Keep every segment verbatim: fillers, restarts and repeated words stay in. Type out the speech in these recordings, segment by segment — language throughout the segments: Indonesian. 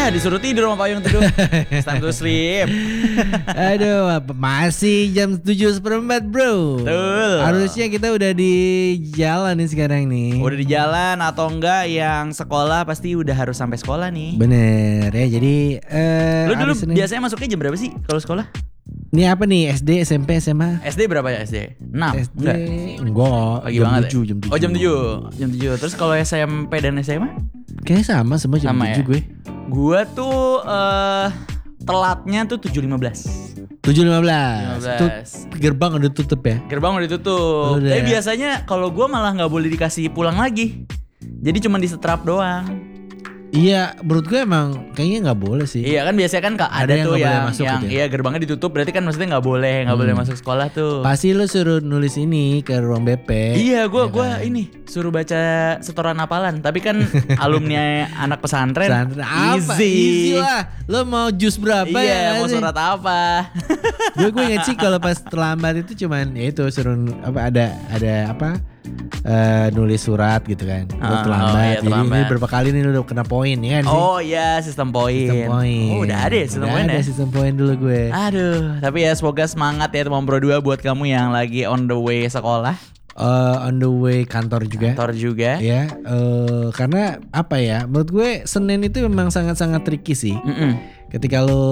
Ya disuruh tidur sama payung teduh. It's time to sleep. Aduh, masih jam tujuh seperempat bro. Betul. Harusnya kita udah di jalan nih sekarang nih. Udah di jalan atau enggak yang sekolah pasti udah harus sampai sekolah nih. Bener ya, jadi uh, Lu dulu biasanya masuknya jam berapa sih kalau sekolah? Ini apa nih, S D, S M P, S M A? S D berapa ya S D? enam? S D Enggak? Enggak, Pagi jam banget tujuh, ya? jam tujuh. Oh jam tujuh, jam tujuh. Terus kalau S M P dan S M A? Kayaknya sama, semua jam Sama tujuh ya? gue. Gua tuh uh, telatnya tuh tujuh lima belas. tujuh lima belas. Itu gerbang udah tutup ya? Gerbang udah ditutup. Udah. Tapi biasanya kalau gua malah nggak boleh dikasih pulang lagi. Jadi cuma disetrap doang. Iya, menurut gue emang kayaknya nggak boleh sih. Iya kan biasanya kan ada, Ada yang tuh nggak boleh yang, masuk yang gitu ya? iya gerbangnya ditutup berarti kan maksudnya nggak boleh nggak Hmm. boleh masuk sekolah tuh. Pasti lu suruh nulis ini ke ruang B P. Iya, gue ya gue kan? ini suruh baca setoran hafalan. Tapi kan alumni anak pesantren, Pesantren apa? easy. Easy lah. Lo mau jus berapa Iya, ya? mau surat apa? Gue gue inget sih kalau pas terlambat itu cuman ya itu suruh apa ada ada apa eh, nulis surat gitu kan. Lo Ah, terlambat. oh iya, Jadi terlambat. ini berapa kali nih lo udah kena poin ya kan sih? Oh iya, sistem poin. Sistem poin. Oh udah ada ya sistem Udah poin ada ya. sistem poin dulu gue. Aduh, tapi ya semoga semangat ya teman Pro dua buat kamu yang lagi on the way sekolah, Eh, on the way kantor juga. kantor juga. Ya, eh, karena apa ya? Menurut gue Senin itu memang sangat-sangat tricky sih. Mm-mm. Ketika lo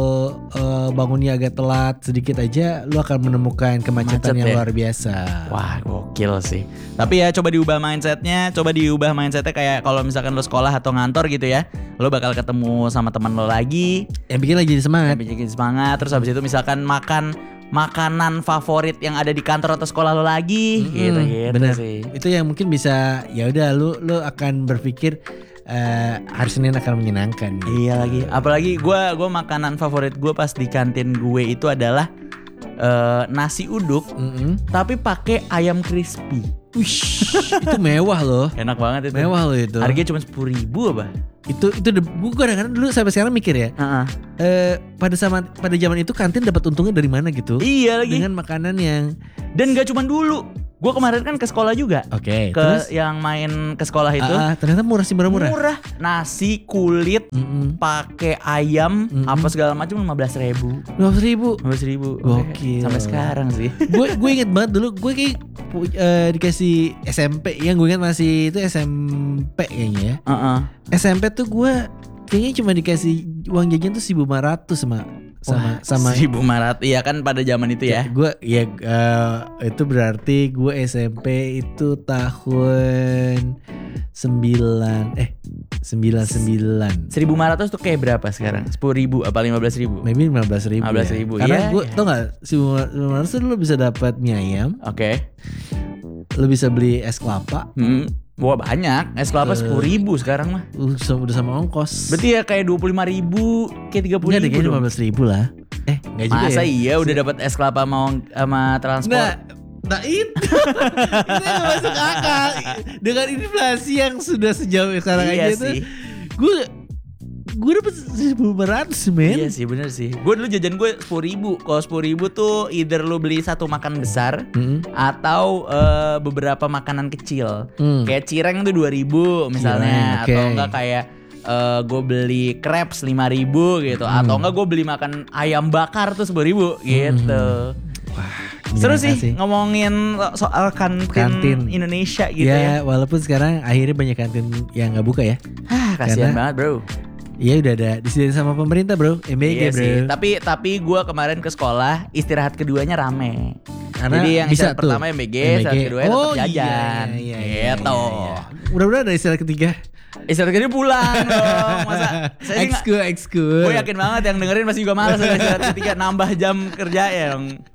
eh, bangunnya agak telat sedikit aja, lo akan menemukan kemacetan Macet yang ya? luar biasa. Wah gokil sih. Tapi ya coba diubah mindsetnya, coba diubah mindsetnya kayak kalau misalkan lo sekolah atau ngantor gitu ya, lo bakal ketemu sama teman lo lagi, Yang bikin lagi semangat. bikin semangat. Terus habis itu misalkan makan makanan favorit yang ada di kantor atau sekolah lo lagi, gitu gitu bener. sih. Itu yang mungkin bisa ya udah lo lo akan berpikir eh, hari Senin akan menyenangkan. Iya lagi, apalagi gue gue makanan favorit gue pas di kantin gue itu adalah eh, nasi uduk, Mm-mm. tapi pakai ayam crispy. Wish, itu mewah loh. Enak banget itu. Mewah loh itu. Harganya cuma sepuluh ribu apa? Itu itu de- gue kadang-kadang dulu sampai sekarang mikir ya. Heeh. Eh pada sama pada zaman itu kantin dapat untungnya dari mana gitu? Iya lagi. Dengan makanan yang Dan gak cuma dulu. Gue kemarin kan ke sekolah juga. oke. Ke terus yang main ke sekolah itu. ah, ah, ternyata murah sih murah-murah. Murah. Nasi kulit Mm-mm. pakai ayam Mm-mm. apa segala macam lima belas ribu. Lima belas ribu. lima belas ribu. Gokil. Sampai sekarang sih. Gue gue inget banget dulu gue kayak pu- eh, dikasih S M P yang gue ingat masih itu S M P kayaknya ya. Heeh. S M P tuh gue kayaknya cuma dikasih uang jajan tuh seribu lima ratus sama sama sama seribu lima ratus. Iya kan pada zaman itu ya. gue ya eh, itu berarti gue S M P itu tahun sembilan eh sembilan sembilan seribu lima ratus tuh kayak berapa sekarang? sepuluh ribu apa lima belas ribu? maybe lima belas ribu. lima belas ya. ribu, Karena iya, gue iya. tau gak seribu lima ratus tuh lo bisa dapat mie ayam, Oke. lo bisa beli es kelapa, Hmm. Wah banyak. Es kelapa Eh. sepuluh ribu sekarang mah. udah sama, udah sama ongkos. Berarti ya kayak dua puluh lima ribu, kayak tiga puluh Enggak deh, ribu kayaknya dong. lima belas ribu lah. Eh enggak juga Masa ya. iya udah dapat es kelapa sama, sama transport? Nah, nah itu itu yang gak masuk akal. Dengan inflasi yang sudah sejauh sekarang Iya aja sih. tuh gue gue dapet seribu lima ratus men. Iya sih bener sih. Gue dulu jajan gue sepuluh ribu. Kalau sepuluh ribu tuh either lu beli satu makan besar Mm-mm. atau eh, beberapa makanan kecil. Hmm. Kayak cireng tuh dua ribu misalnya. Cireng, oke. Atau enggak kayak eh, gue beli crepes lima ribu gitu. Hmm. Atau enggak gue beli makan ayam bakar tuh sepuluh ribu gitu. Seru Menyenangkan sih, ngomongin soal kantin, Kantin. Indonesia gitu ya. Ya, walaupun sekarang akhirnya banyak kantin yang nggak buka ya. Ah, kasihan Karena- banget bro. Iya udah ada disediain sama pemerintah bro, M B G Iya bro. sih. Tapi tapi gue kemarin ke sekolah istirahat keduanya rame. Karena Jadi yang bisa istirahat tuh. pertama M B G, M B G. istirahat kedua tetap Oh, iya, jajan. iya, iya, iya, Gitu. iya, iya. Mudah-mudahan ada istilah ketiga. Istirahat kedua pulang dong. Masa saya sih nggak- Ekskul, ekskul. gue yakin banget yang dengerin pasti juga malas ada istirahat ketiga nambah jam kerja ya dong.